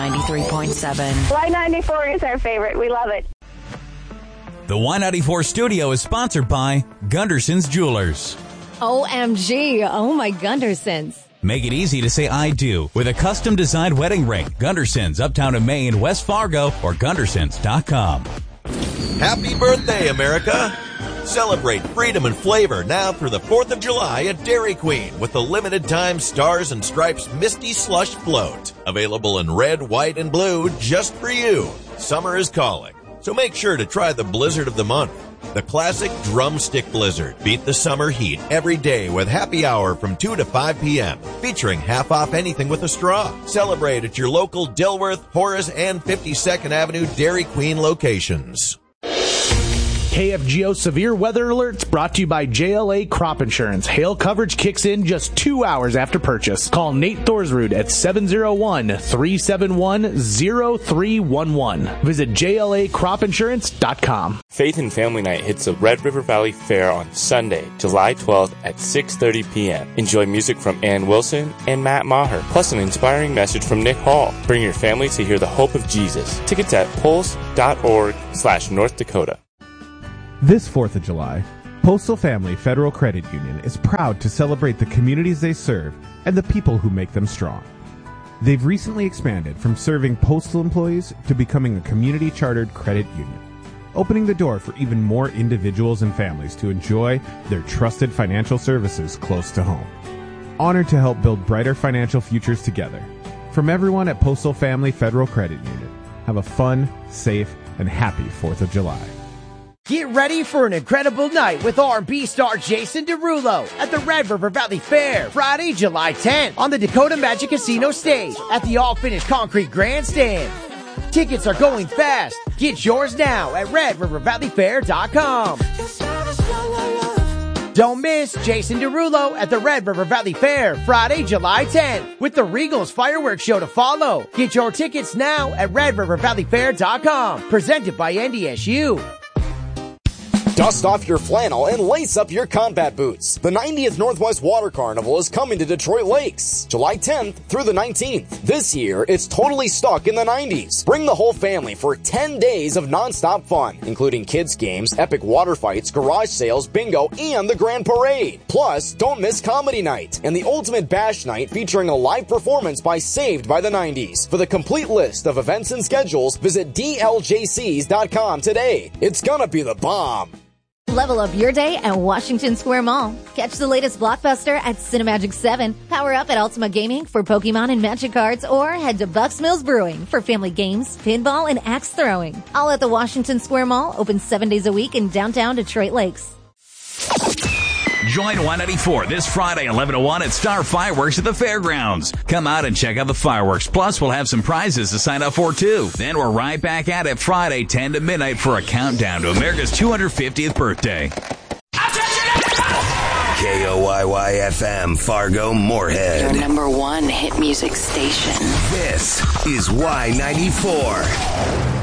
93.7. Y94 is our favorite. We love it. The Y94 studio is sponsored by Gunderson's Jewelers. OMG. Oh, my Gundersons. Make it easy to say I do with a custom-designed wedding ring. Gundersons, Uptown in Maine, West Fargo, or Gundersons.com. Happy birthday, America! Celebrate freedom and flavor now through the 4th of July at Dairy Queen with the limited-time Stars and Stripes Misty Slush Float. Available in red, white, and blue just for you. Summer is calling, so make sure to try the blizzard of the month. The classic drumstick blizzard. Beat the summer heat every day with happy hour from 2 to 5 p.m. featuring half off anything with a straw. Celebrate at your local Dilworth, Horace, and 52nd Avenue Dairy Queen locations. KFGO Severe Weather Alerts brought to you by JLA Crop Insurance. Hail coverage kicks in just 2 hours after purchase. Call Nate Thorsrud at 701-371-0311. Visit JLACropInsurance.com. Faith and Family Night hits the Red River Valley Fair on Sunday, July 12th at 6:30 p.m. Enjoy music from Ann Wilson and Matt Maher, plus an inspiring message from Nick Hall. Bring your family to hear the hope of Jesus. Tickets at pulse.org/North Dakota. This 4th of July, Postal Family Federal Credit Union is proud to celebrate the communities they serve and the people who make them strong. They've recently expanded from serving postal employees to becoming a community-chartered credit union, opening the door for even more individuals and families to enjoy their trusted financial services close to home. Honored to help build brighter financial futures together. From everyone at Postal Family Federal Credit Union, have a fun, safe, and happy 4th of July. Get ready for an incredible night with R&B star Jason Derulo at the Red River Valley Fair, Friday, July 10th on the Dakota Magic Casino stage at the all-finished concrete grandstand. Tickets are going fast. Get yours now at RedRiverValleyFair.com. Don't miss Jason Derulo at the Red River Valley Fair, Friday, July 10th, with the Regals Fireworks Show to follow. Get your tickets now at RedRiverValleyFair.com. Presented by NDSU. Dust off your flannel and lace up your combat boots. The 90th Northwest Water Carnival is coming to Detroit Lakes, July 10th through the 19th. This year, it's totally stuck in the 90s. Bring the whole family for 10 days of nonstop fun, including kids' games, epic water fights, garage sales, bingo, and the Grand Parade. Plus, don't miss Comedy Night and the Ultimate Bash Night featuring a live performance by Saved by the 90s. For the complete list of events and schedules, visit DLJCs.com today. It's gonna be the bomb. Level up your day at Washington Square Mall. Catch the latest blockbuster at Cinemagic 7. Power up at Ultima Gaming for Pokemon and Magic cards, or head to Bucks Mills Brewing for family games, pinball, and axe throwing. All at the Washington Square Mall, open 7 days a week in downtown Detroit Lakes. Join Y94 this Friday, 11 to 1 at Star Fireworks at the Fairgrounds. Come out and check out the fireworks. Plus, we'll have some prizes to sign up for, too. Then we're right back at it Friday, 10 to midnight for a countdown to America's 250th birthday. KOYY-FM, Fargo, Moorhead. Your number one hit music station. This is Y94.